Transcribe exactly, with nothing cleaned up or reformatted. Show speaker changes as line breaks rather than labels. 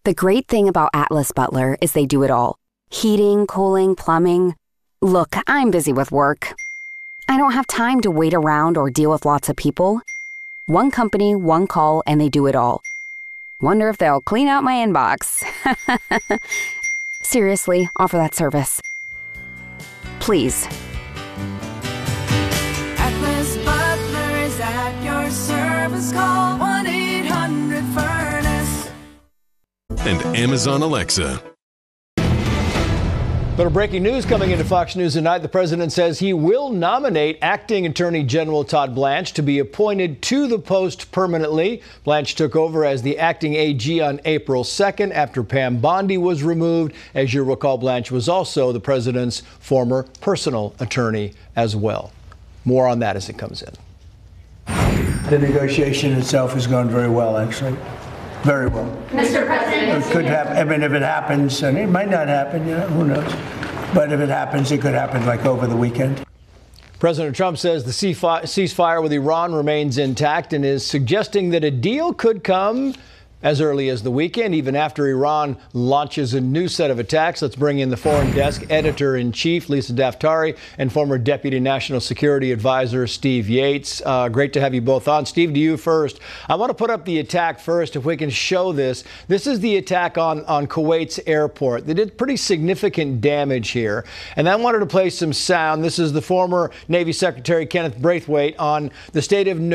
The great thing about Atlas Butler is they do it all. Heating, cooling, plumbing. Look, I'm busy with work. I don't have time to wait around or deal with lots of people. One company, one call, and they do it all. Wonder if they'll clean out my inbox. Seriously, offer that service. Please.
Atlas Butler is at your service. Call one eight hundred furnace.
And Amazon Alexa.
But breaking news coming into Fox News tonight, the president says he will nominate acting Attorney General Todd Blanche to be appointed to the post permanently. Blanche took over as the acting A G on April second after Pam Bondi was removed. As you recall, Blanche was also the president's former personal attorney as well. More on that as it comes in.
The negotiation itself has gone very well, actually. Very well.
Mister President.
It could happen. I mean, if it happens, and it might not happen, you know, who knows? But if it happens, it could happen like over the weekend.
President Trump says the ceasefire with Iran remains intact and is suggesting that a deal could come as early as the weekend, even after Iran launches a new set of attacks. Let's bring in the Foreign Desk Editor-in-Chief, Lisa Daftari, and former Deputy National Security Advisor, Steve Yates. Uh, great to have you both on. Steve, to you first. I want to put up the attack first, if we can show this. This is the attack on, on Kuwait's airport. They did pretty significant damage here. And I wanted to play some sound. This is the former Navy Secretary Kenneth Braithwaite on the state of